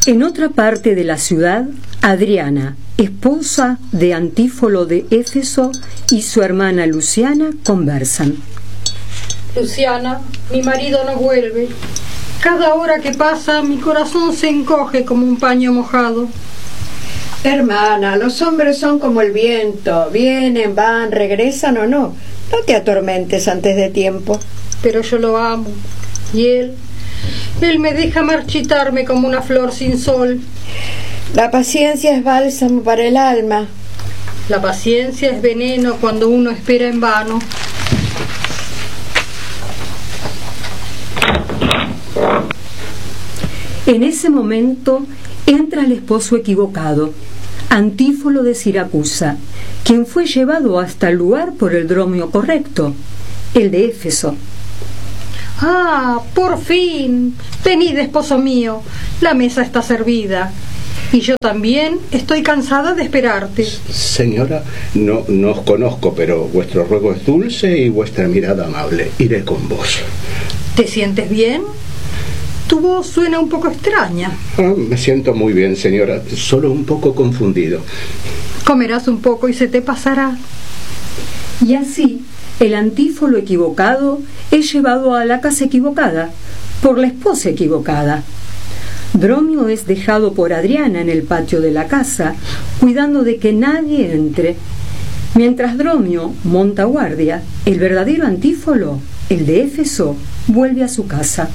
En otra parte de la ciudad, Adriana, esposa de Antífolo de Éfeso, y su hermana Luciana conversan. Luciana, mi marido no vuelve. Cada hora que pasa, mi corazón se encoge como un paño mojado. Hermana, los hombres son como el viento. Vienen, van, regresan o no. No te atormentes antes de tiempo. Pero yo lo amo. Y él me deja marchitarme como una flor sin sol. La paciencia es bálsamo para el alma. La paciencia es veneno cuando uno espera en vano. En ese momento entra el esposo equivocado, Antífolo de Siracusa, quien fue llevado hasta el lugar por el Dromio correcto, el de Éfeso. ¡Ah, por fin! Venid, esposo mío, la mesa está servida. Y yo también estoy cansada de esperarte. Señora, no os conozco, pero vuestro ruego es dulce y vuestra mirada amable. Iré con vos. ¿Te sientes bien? Tu voz suena un poco extraña. Me siento muy bien, señora, solo un poco confundido. Comerás un poco y se te pasará. Y así, el Antífolo equivocado es llevado a la casa equivocada, por la esposa equivocada. Dromio es dejado por Adriana en el patio de la casa, cuidando de que nadie entre. Mientras Dromio monta guardia, el verdadero Antífolo, el de Éfeso, vuelve a su casa.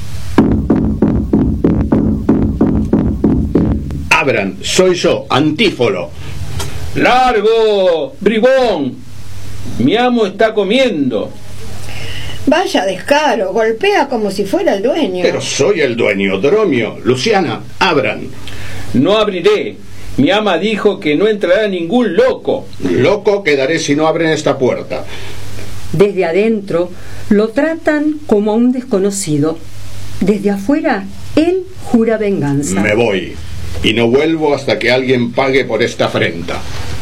Abran, soy yo, Antífolo. ¡Largo, bribón! Mi amo está comiendo. Vaya descaro, golpea como si fuera el dueño. Pero soy el dueño, Dromio. Luciana, abran. No abriré. Mi ama dijo que no entrará ningún loco. Loco quedaré si no abren esta puerta. Desde adentro lo tratan como a un desconocido. Desde afuera, él jura venganza. Me voy. Y no vuelvo hasta que alguien pague por esta afrenta.